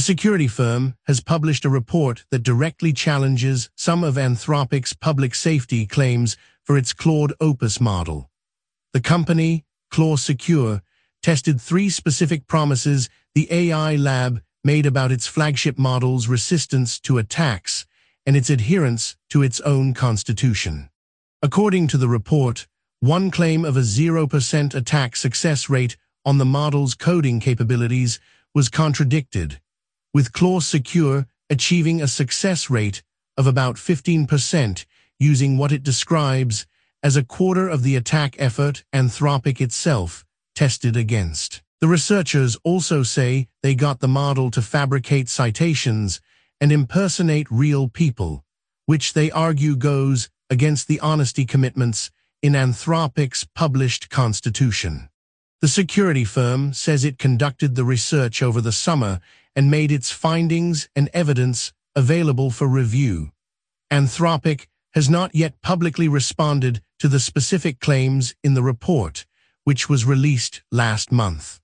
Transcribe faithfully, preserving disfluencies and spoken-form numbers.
security firm has published a report that directly challenges some of Anthropic's public safety claims for its Claude Opus model. The company, Claude Secure, tested three specific promises the A I lab made about its flagship model's resistance to attacks and its adherence to its own constitution. According to the report, one claim of a zero percent attack success rate on the model's coding capabilities was contradicted, with Claude Secure achieving a success rate of about fifteen percent using what it describes as a quarter of the attack effort Anthropic itself tested against. The researchers also say they got the model to fabricate citations and impersonate real people, which they argue goes against the honesty commitments in Anthropic's published constitution. The security firm says it conducted the research over the summer and made its findings and evidence available for review. Anthropic has not yet publicly responded to the specific claims in the report, which was released last month.